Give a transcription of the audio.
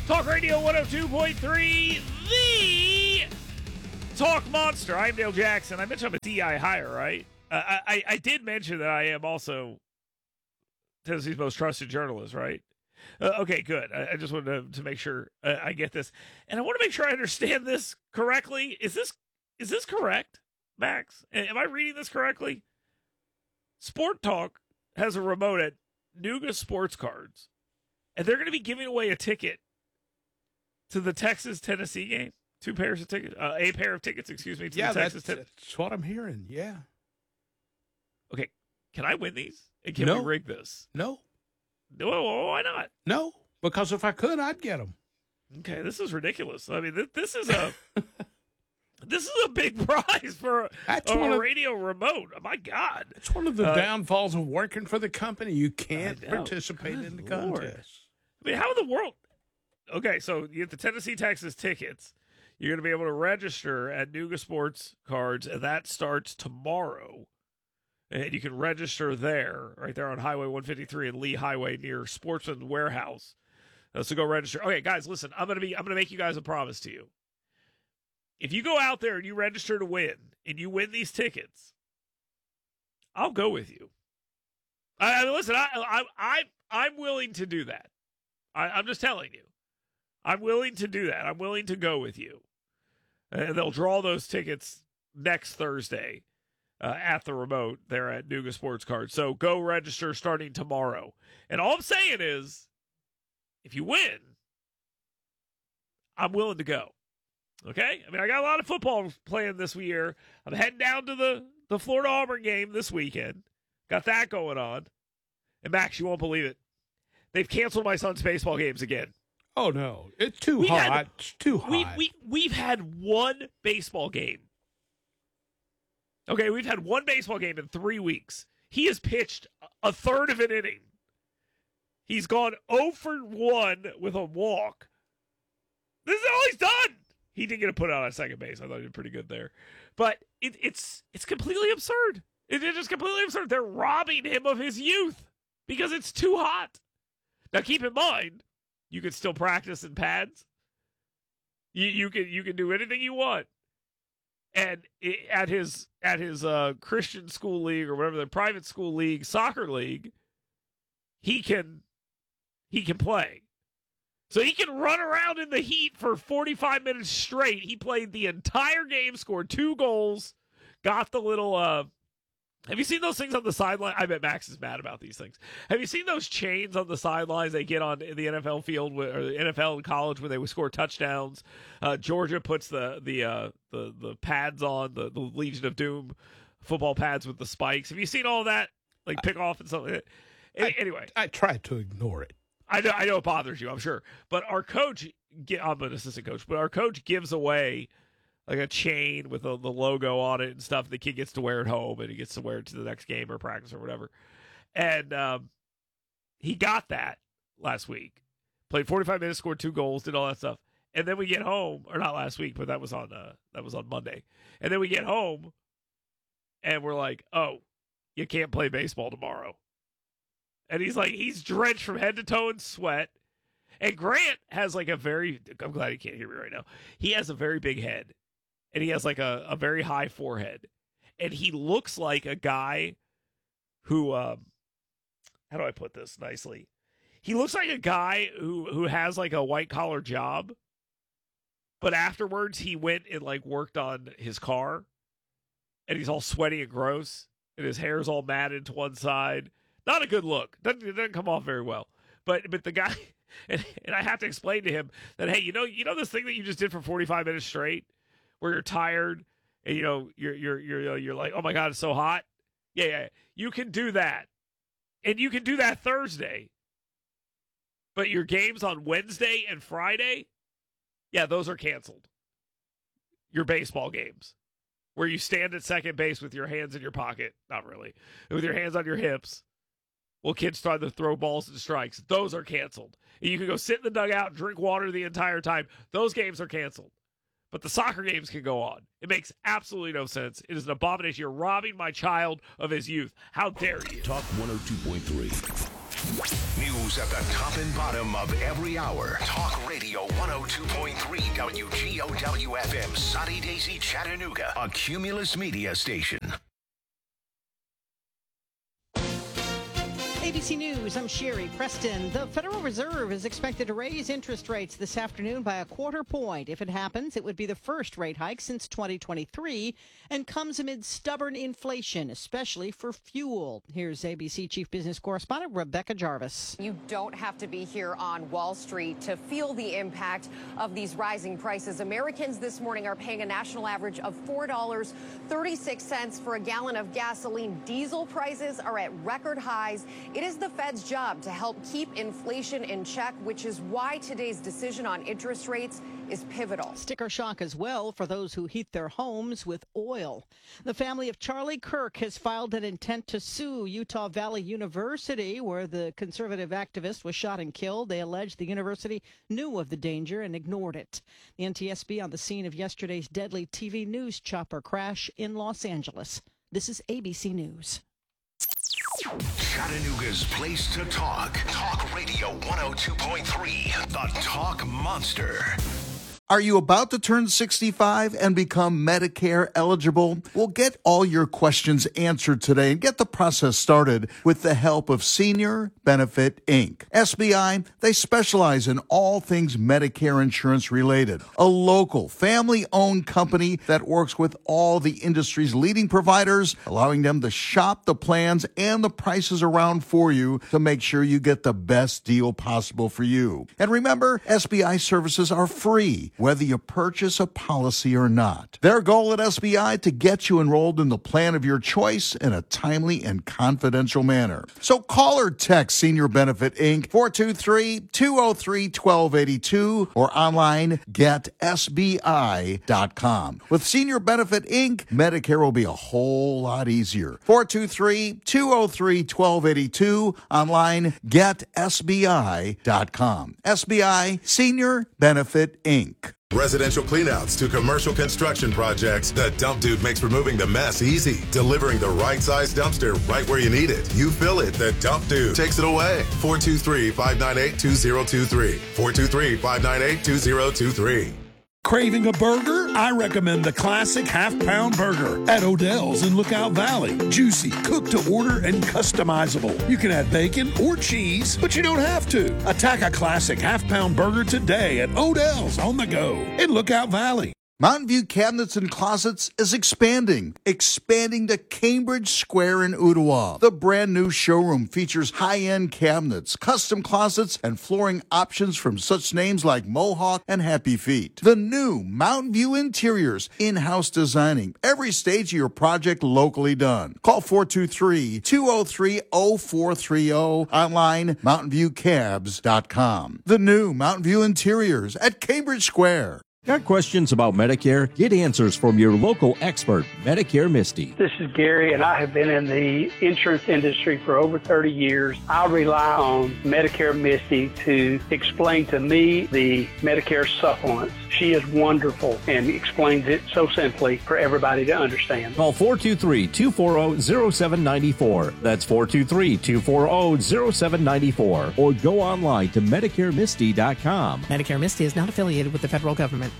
Talk Radio 102.3, the Talk Monster. I'm Dale Jackson. I mentioned I'm a DI hire, right? I did mention that I am also Tennessee's most trusted journalist, right? Okay, good. I just wanted to make sure I get this. And I want to make sure I understand this correctly. Is this correct, Max? Am I reading this correctly? Sport Talk has a remote at Nuga Sports Cards, and they're going to be giving away a ticket to the Texas-Tennessee game. A pair of tickets, to the Texas. That's what I'm hearing, yeah. Okay, can I win these? And can we rig this? No. Why not? No, because if I could, I'd get them. Okay, this is ridiculous. I mean, this is a this is a big prize for a radio remote. Oh, my God. It's one of the downfalls of working for the company. You can't participate in the contest. I mean, how in the world? Okay, so you get the Tennessee-Texas tickets. You're going to be able to register at Nuga Sports Cards, and that starts tomorrow. And you can register there, right there on Highway 153 and Lee Highway near Sportsman Warehouse. So go register. Okay, guys, listen. I'm gonna make you guys a promise to you. If you go out there and you register to win, and you win these tickets, I'll go with you. Listen, I'm willing to do that. I'm just telling you. I'm willing to do that. I'm willing to go with you. And they'll draw those tickets next Thursday at the remote there at Nuga Sports Cards. So go register starting tomorrow. And all I'm saying is, if you win, I'm willing to go. Okay? I mean, I got a lot of football playing this year. I'm heading down to the Florida-Auburn game this weekend. Got that going on. And Max, you won't believe it. They've canceled my son's baseball games again. Oh, no. It's too hot. It's too hot. We've had one baseball game. Okay, we've had one baseball game in 3 weeks. He has pitched a third of an inning. He's gone 0 for 1 with a walk. This is all he's done. He did get a put out on second base. I thought he did pretty good there. But it's completely absurd. It's just completely absurd. They're robbing him of his youth because it's too hot. Now, keep in mind, you can still practice in pads. You can do anything you want. And at his Christian school league or whatever, the private school league, soccer league, he can play. So he can run around in the heat for 45 minutes straight. He played the entire game, scored 2 goals, got the little have you seen those things on the sideline? I bet Max is mad about these things. Have you seen those chains on the sidelines they get on in the NFL field or the NFL in college when they would score touchdowns? Georgia puts the pads on, the Legion of Doom football pads with the spikes. Have you seen all that? Like pick off and something. Anyway, I tried to ignore it. I know it bothers you, I'm sure. But our coach, I'm an assistant coach, but our coach gives away like a chain with the logo on it and stuff. The kid gets to wear it home, and he gets to wear it to the next game or practice or whatever. And he got that last week. Played 45 minutes, scored 2 goals, did all that stuff. And then we get home, or not last week, but that was on Monday. And then we get home, and we're like, oh, you can't play baseball tomorrow. And he's drenched from head to toe in sweat. And Grant has I'm glad he can't hear me right now. He has a very big head. And he has like a very high forehead. And he looks like a guy who, how do I put this nicely? He looks like a guy who has like a white collar job. But afterwards he went and worked on his car. And he's all sweaty and gross. And his hair's all matted to one side. Not a good look. Doesn't come off very well. But the guy, and I have to explain to him that, hey, you know this thing that you just did for 45 minutes straight? Where you're tired and you're like, oh my God, it's so hot. Yeah, you can do that, and you can do that Thursday. But your games on Wednesday and Friday, yeah, those are canceled. Your baseball games, where you stand at second base with your hands in your pocket, not really, with your hands on your hips. Well, kids try to throw balls and strikes. Those are canceled. And you can go sit in the dugout and drink water the entire time. Those games are canceled. But the soccer games can go on. It makes absolutely no sense. It is an abomination. You're robbing my child of his youth. How dare you? Talk 102.3. News at the top and bottom of every hour. Talk Radio 102.3 WGOW-FM, Sunny Daisy, Chattanooga, a Cumulus Media station. ABC News, I'm Sherry Preston. The Federal Reserve is expected to raise interest rates this afternoon by 1/4 point. If it happens, it would be the first rate hike since 2023 and comes amid stubborn inflation, especially for fuel. Here's ABC Chief Business Correspondent Rebecca Jarvis. You don't have to be here on Wall Street to feel the impact of these rising prices. Americans this morning are paying a national average of $4.36 for a gallon of gasoline. Diesel prices are at record highs. It is the Fed's job to help keep inflation in check, which is why today's decision on interest rates is pivotal. Sticker shock as well for those who heat their homes with oil. The family of Charlie Kirk has filed an intent to sue Utah Valley University, where the conservative activist was shot and killed. They allege the university knew of the danger and ignored it. The NTSB on the scene of yesterday's deadly TV news chopper crash in Los Angeles. This is ABC News. Chattanooga's place to talk. Talk Radio 102.3, the Talk Monster. Are you about to turn 65 and become Medicare eligible? Well, get all your questions answered today and get the process started with the help of Senior Benefit, Inc. SBI, they specialize in all things Medicare insurance related. A local, family-owned company that works with all the industry's leading providers, allowing them to shop the plans and the prices around for you to make sure you get the best deal possible for you. And remember, SBI services are free, whether you purchase a policy or not. Their goal at SBI to get you enrolled in the plan of your choice in a timely and confidential manner. So call or text Senior Benefit Inc. 423-203-1282 or online getsbi.com. With Senior Benefit Inc., Medicare will be a whole lot easier. 423-203-1282, online getsbi.com. SBI Senior Benefit Inc. Residential cleanouts to commercial construction projects, the Dump Dude makes removing the mess easy, delivering the right size dumpster right where you need it. You fill it, the Dump Dude takes it away. 423-598-2023. 423-598-2023. Craving a burger? I recommend the classic half-pound burger at Odell's in Lookout Valley. Juicy, cooked to order, and customizable. You can add bacon or cheese, but you don't have to. Attack a classic half-pound burger today at Odell's on the go in Lookout Valley. Mountain View Cabinets and Closets is expanding to Cambridge Square in Ottawa. The brand new showroom features high-end cabinets, custom closets, and flooring options from such names like Mohawk and Happy Feet. The new Mountain View Interiors, in-house designing every stage of your project locally done. Call 423-203-0430, online mountainviewcabs.com. The new Mountain View Interiors at Cambridge Square. Got questions about Medicare? Get answers from your local expert, Medicare Misty. This is Gary, and I have been in the insurance industry for over 30 years. I rely on Medicare Misty to explain to me the Medicare supplements. She is wonderful and explains it so simply for everybody to understand. Call 423-240-0794. That's 423-240-0794. Or go online to MedicareMisty.com. Medicare Misty is not affiliated with the federal government.